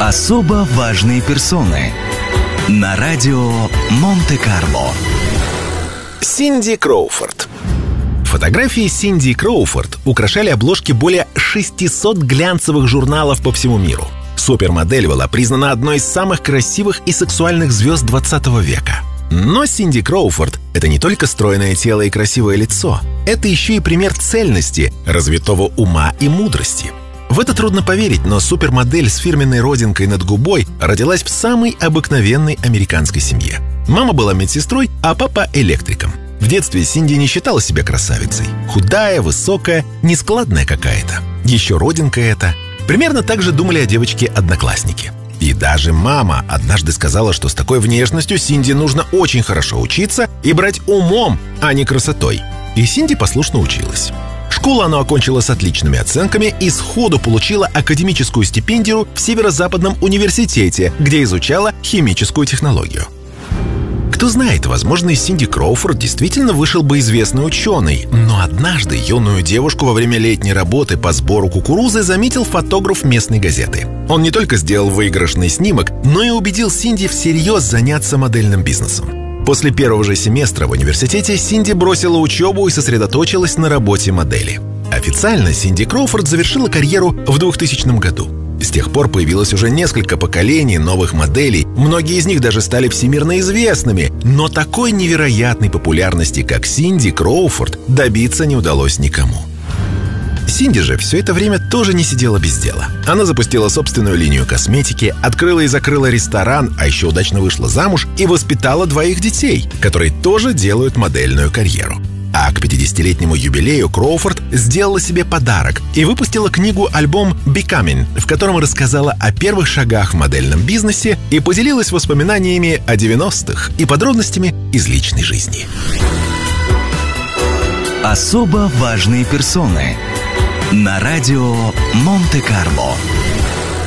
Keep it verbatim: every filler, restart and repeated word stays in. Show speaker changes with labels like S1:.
S1: Особо важные персоны на радио Монте-Карло.
S2: Синди Кроуфорд. Фотографии Синди Кроуфорд украшали обложки более шестисот глянцевых журналов по всему миру. Супермодель была признана одной из самых красивых и сексуальных звезд двадцатого века. Но Синди Кроуфорд — это не только стройное тело и красивое лицо. Это еще и пример цельности, развитого ума и мудрости. В это трудно поверить, но супермодель с фирменной родинкой над губой родилась в самой обыкновенной американской семье. Мама была медсестрой, а папа — электриком. В детстве Синди не считала себя красавицей. Худая, высокая, нескладная какая-то. Еще родинка эта. Примерно так же думали о девочке одноклассники. И даже мама однажды сказала, что с такой внешностью Синди нужно очень хорошо учиться и брать умом, а не красотой. И Синди послушно училась. Школу она окончила с отличными оценками и сходу получила академическую стипендию в Северо-Западном университете, где изучала химическую технологию. Кто знает, возможно, из Синди Кроуфорд действительно вышел бы известный ученый, но однажды юную девушку во время летней работы по сбору кукурузы заметил фотограф местной газеты. Он не только сделал выигрышный снимок, но и убедил Синди всерьез заняться модельным бизнесом. После первого же семестра в университете Синди бросила учебу и сосредоточилась на работе модели. Официально Синди Кроуфорд завершила карьеру в двухтысячном году. С тех пор появилось уже несколько поколений новых моделей, многие из них даже стали всемирно известными, но такой невероятной популярности, как Синди Кроуфорд, добиться не удалось никому. Синди же все это время тоже не сидела без дела. Она запустила собственную линию косметики, открыла и закрыла ресторан, а еще удачно вышла замуж и воспитала двоих детей, которые тоже делают модельную карьеру. А к пятидесятилетнему юбилею Кроуфорд сделала себе подарок и выпустила книгу-альбом «Becoming», в котором рассказала о первых шагах в модельном бизнесе и поделилась воспоминаниями о девяностых и подробностями из личной жизни.
S1: Особо важные персоны на радио Монте-Карло.